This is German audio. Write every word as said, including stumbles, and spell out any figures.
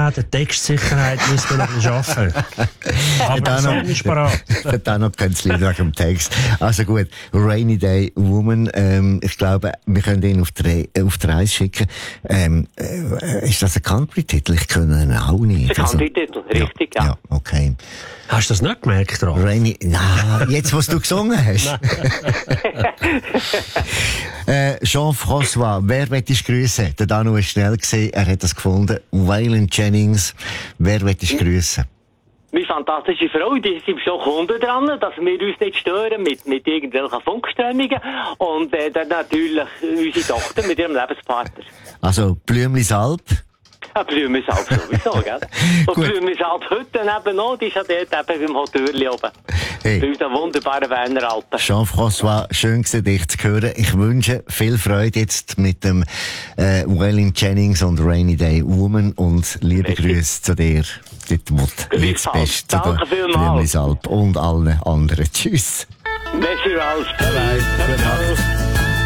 werden. Textsicherheit müssen wir noch ein bisschen arbeiten. Aber das ist nicht parat. Dann noch kein Lied nach dem Text. Also gut, Rainy Day Woman, ähm, ich glaube, wir können ihn auf die, Re- auf die Reise schicken. Ähm, äh, ist das ein Country-Titel? Ich kann ihn auch nicht. Ein Country-Titel, richtig, ja. Ja, okay. Hast du das nicht gemerkt, Ralf? Rainy, na, jetzt, was du gesungen hast. äh, Jean-François, wer möchtest du grüssen? Der Danu ist schnell gesehen, er hat das gefunden. Waylon Jennings, wer möchtest du grüssen? Meine fantastische Frau, die sind schon Kunden dran, dass wir uns nicht stören mit, mit irgendwelchen Funkstörungen. Und äh, dann natürlich unsere Tochter mit ihrem Lebenspartner. Also, Blümlisalp. Ja, Blümlisalp sowieso, gell? Und Blümlisalp heute eben noch, die ist ja dort eben beim Hotel oben. Hey. Bei unseren wunderbaren Berner Alpen. Jean-François, schön gewesen, dich zu hören. Ich wünsche viel Freude jetzt mit dem äh, Waylon Jennings und Rainy Day Woman und liebe Merci. Grüße zu dir. Dort, wo du nichts bist, zu Danke der vielmals. Blümlisalp und allen anderen. Tschüss. Merci, Ralf. Bye bye. Gute Nacht.